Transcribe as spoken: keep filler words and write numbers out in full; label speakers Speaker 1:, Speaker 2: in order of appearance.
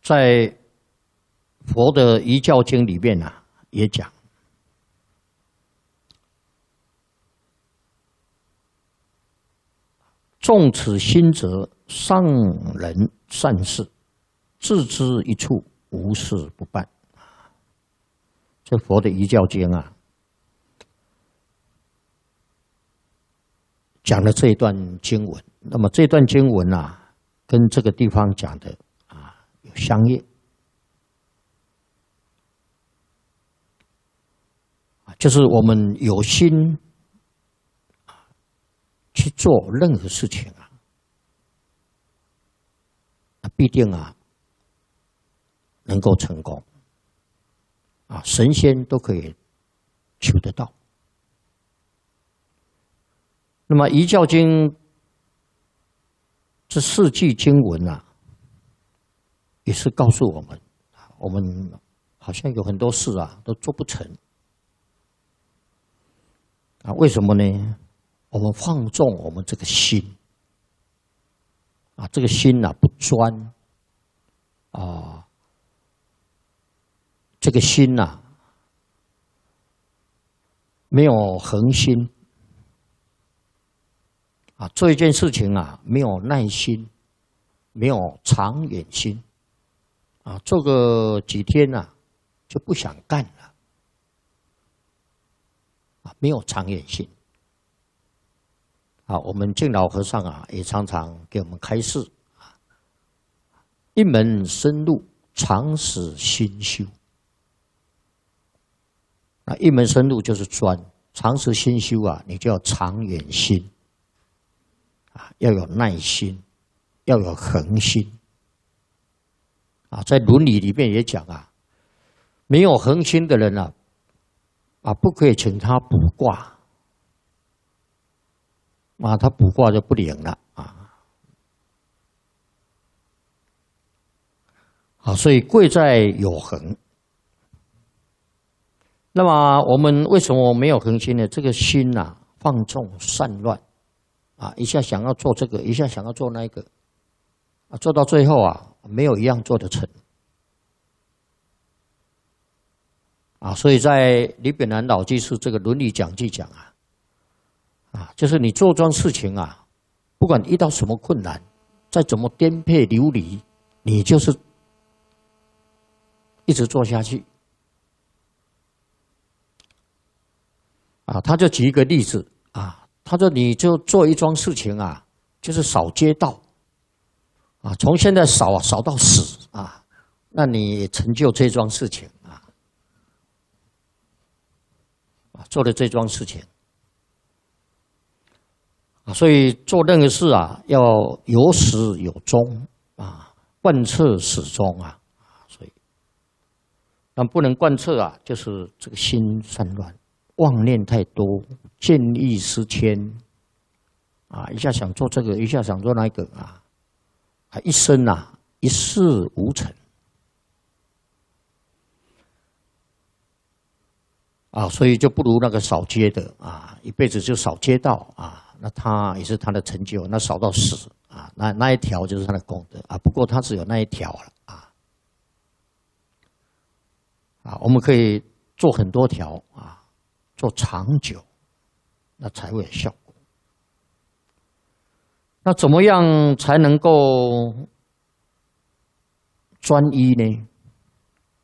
Speaker 1: 在佛的遗教经里面啊，也讲，纵此心者，上人善事，自知一处，无事不办。这佛的遗教经啊，讲了这一段经文。那么这段经文啊，跟这个地方讲的啊有相应。就是我们有心去做任何事情啊，那必定啊能够成功啊，神仙都可以求得到。那么《遗教经》这四句经文啊，也是告诉我们，我们好像有很多事啊都做不成。啊，为什么呢？我们放纵我们这个心，啊，这个心呐、啊、不专，啊，这个心呐、啊、没有恒心，啊，做一件事情啊没有耐心，没有长远心，啊，做个几天呐、啊、就不想干了。没有长远性。啊，我们敬老和尚啊，也常常给我们开示啊，一门深入，常使心修。那一门深入就是专，常使心修啊，你就要长远心，啊，要有耐心，要有恒心。啊，在伦理里面也讲啊，没有恒心的人啊。啊，不可以请他卜卦，啊，他卜卦就不灵了啊。好，所以贵在有恒。那么我们为什么没有恒心呢？这个心呐、啊，放纵散乱，啊，一下想要做这个，一下想要做那个，啊，做到最后啊，没有一样做得成。啊，所以在李炳南老居士这个伦理讲记讲啊，啊，就是你做桩事情啊，不管遇到什么困难，再怎么颠沛流离，你就是一直做下去。啊，他就举一个例子啊，他说你就做一桩事情啊，就是扫街道，啊，从现在扫扫到死啊，那你成就这桩事情。做的这桩事情啊，所以做任何事啊，要有始有终啊，贯彻始终啊，所以但不能贯彻啊，就是这个心散乱，妄念太多，见异思迁啊，一下想做这个，一下想做那个啊，啊，一生啊一事无成。啊，所以就不如那个扫街的啊，一辈子就扫街道啊，那他也是他的成就，那扫到死啊，那那一条就是他的功德啊。不过他只有那一条了啊，啊，我们可以做很多条啊，做长久，那才会有效果。那怎么样才能够专一呢？